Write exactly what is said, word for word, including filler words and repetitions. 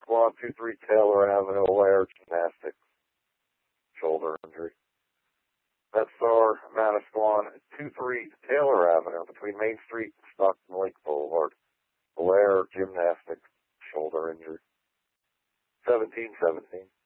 Squad, two three Taylor Avenue, Alair, gymnastics, shoulder injury. MedStar, Manasquan, two three Taylor Avenue, between Main Street and Stockton Lake Boulevard, Alair, gymnastics, shoulder injury. seventeen seventeen.